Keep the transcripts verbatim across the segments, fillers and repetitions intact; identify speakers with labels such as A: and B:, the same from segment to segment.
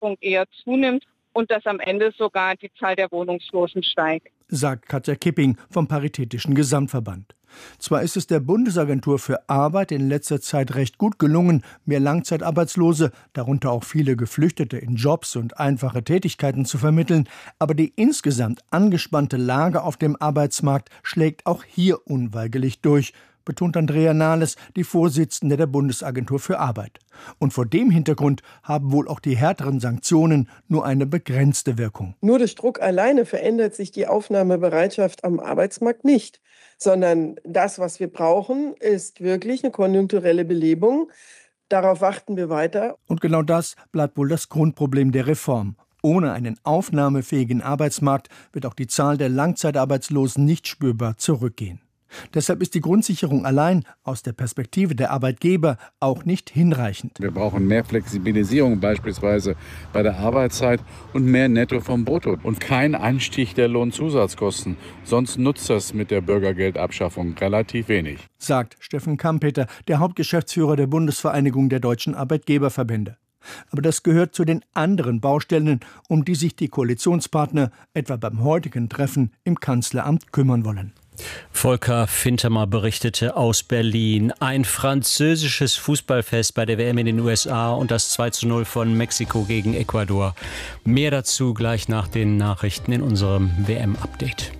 A: Bevölkerung eher zunimmt und dass am Ende sogar die Zahl der Wohnungslosen steigt,
B: sagt Katja Kipping vom Paritätischen Gesamtverband. Zwar ist es der Bundesagentur für Arbeit in letzter Zeit recht gut gelungen, mehr Langzeitarbeitslose, darunter auch viele Geflüchtete, in Jobs und einfache Tätigkeiten zu vermitteln, aber die insgesamt angespannte Lage auf dem Arbeitsmarkt schlägt auch hier unweigerlich durch, betont Andrea Nahles, die Vorsitzende der Bundesagentur für Arbeit. Und vor dem Hintergrund haben wohl auch die härteren Sanktionen nur eine begrenzte Wirkung.
C: Nur durch Druck alleine verändert sich die Aufnahmebereitschaft am Arbeitsmarkt nicht, sondern das, was wir brauchen, ist wirklich eine konjunkturelle Belebung. Darauf warten wir weiter.
B: Und genau das bleibt wohl das Grundproblem der Reform. Ohne einen aufnahmefähigen Arbeitsmarkt wird auch die Zahl der Langzeitarbeitslosen nicht spürbar zurückgehen. Deshalb ist die Grundsicherung allein aus der Perspektive der Arbeitgeber auch nicht hinreichend.
D: Wir brauchen mehr Flexibilisierung beispielsweise bei der Arbeitszeit und mehr Netto vom Brutto und kein Anstieg der Lohnzusatzkosten. Sonst nutzt das mit der Bürgergeldabschaffung relativ wenig,
B: sagt Steffen Kampeter, der Hauptgeschäftsführer der Bundesvereinigung der deutschen Arbeitgeberverbände. Aber das gehört zu den anderen Baustellen, um die sich die Koalitionspartner etwa beim heutigen Treffen im Kanzleramt kümmern wollen.
E: Volker Fintermer berichtete aus Berlin. Ein französisches Fußballfest bei der W M in den U S A und das zwei zu null von Mexiko gegen Ecuador. Mehr dazu gleich nach den Nachrichten in unserem W M-Update.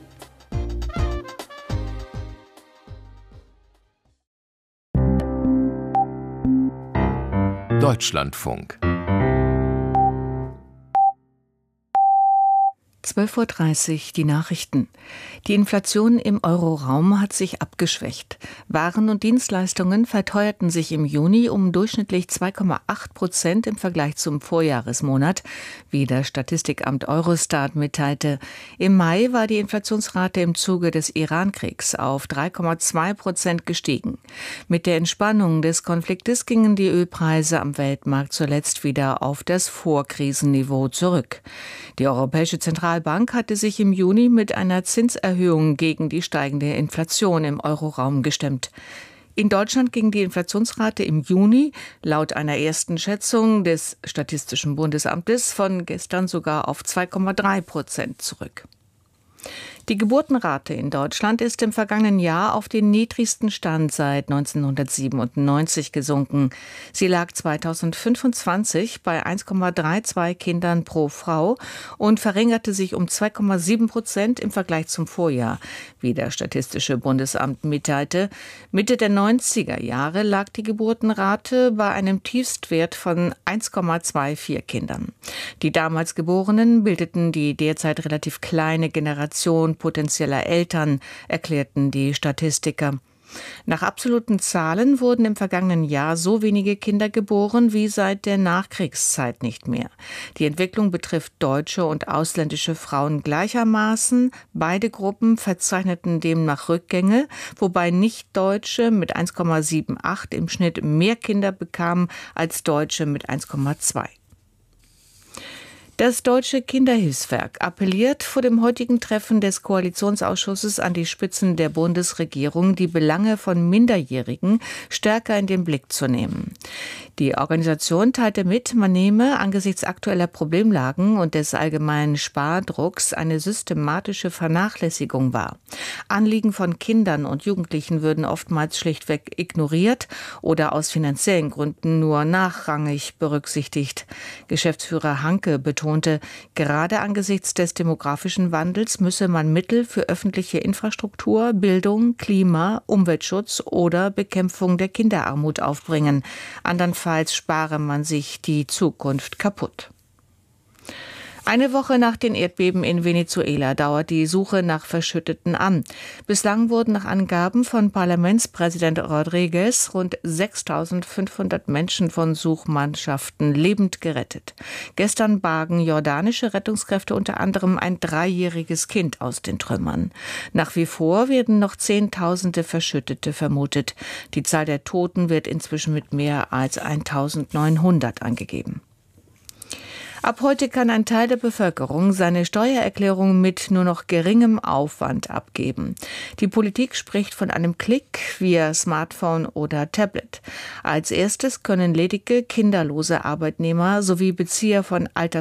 F: Deutschlandfunk.
G: zwölf Uhr dreißig, die Nachrichten. Die Inflation im Euroraum hat sich abgeschwächt. Waren und Dienstleistungen verteuerten sich im Juni um durchschnittlich zwei Komma acht Prozent im Vergleich zum Vorjahresmonat, wie das Statistikamt Eurostat mitteilte. Im Mai war die Inflationsrate im Zuge des Iran-Kriegs auf drei Komma zwei Prozent gestiegen. Mit der Entspannung des Konfliktes gingen die Ölpreise am Weltmarkt zuletzt wieder auf das Vorkrisenniveau zurück. Die Europäische Zentralbank hatte sich im Juni mit einer Zinserhöhung gegen die steigende Inflation im Euroraum gestemmt. In Deutschland ging die Inflationsrate im Juni laut einer ersten Schätzung des Statistischen Bundesamtes von gestern sogar auf zwei Komma drei Prozent zurück. Die Geburtenrate in Deutschland ist im vergangenen Jahr auf den niedrigsten Stand seit neunzehnhundertsiebenundneunzig gesunken. Sie lag zweitausendfünfundzwanzig bei eins Komma zweiunddreißig Kindern pro Frau und verringerte sich um zwei Komma sieben Prozent im Vergleich zum Vorjahr, wie das Statistische Bundesamt mitteilte. Mitte der neunziger Jahre lag die Geburtenrate bei einem Tiefstwert von eins Komma vierundzwanzig Kindern. Die damals Geborenen bildeten die derzeit relativ kleine Generation potenzieller Eltern, erklärten die Statistiker. Nach absoluten Zahlen wurden im vergangenen Jahr so wenige Kinder geboren wie seit der Nachkriegszeit nicht mehr. Die Entwicklung betrifft deutsche und ausländische Frauen gleichermaßen. Beide Gruppen verzeichneten demnach Rückgänge, wobei Nicht-Deutsche mit eins Komma achtundsiebzig im Schnitt mehr Kinder bekamen als Deutsche mit eins Komma zwei. Das Deutsche Kinderhilfswerk appelliert vor dem heutigen Treffen des Koalitionsausschusses an die Spitzen der Bundesregierung, die Belange von Minderjährigen stärker in den Blick zu nehmen. Die Organisation teilte mit, man nehme angesichts aktueller Problemlagen und des allgemeinen Spardrucks eine systematische Vernachlässigung wahr. Anliegen von Kindern und Jugendlichen würden oftmals schlichtweg ignoriert oder aus finanziellen Gründen nur nachrangig berücksichtigt. Geschäftsführer Hanke betont, gerade angesichts des demografischen Wandels müsse man Mittel für öffentliche Infrastruktur, Bildung, Klima, Umweltschutz oder Bekämpfung der Kinderarmut aufbringen. Andernfalls spare man sich die Zukunft kaputt. Eine Woche nach den Erdbeben in Venezuela dauert die Suche nach Verschütteten an. Bislang wurden nach Angaben von Parlamentspräsident Rodriguez rund sechstausendfünfhundert Menschen von Suchmannschaften lebend gerettet. Gestern bargen jordanische Rettungskräfte unter anderem ein dreijähriges Kind aus den Trümmern. Nach wie vor werden noch Zehntausende Verschüttete vermutet. Die Zahl der Toten wird inzwischen mit mehr als eintausendneunhundert angegeben. Ab heute kann ein Teil der Bevölkerung seine Steuererklärung mit nur noch geringem Aufwand abgeben. Die Politik spricht von einem Klick via Smartphone oder Tablet. Als erstes können ledige kinderlose Arbeitnehmer sowie Bezieher von Alters-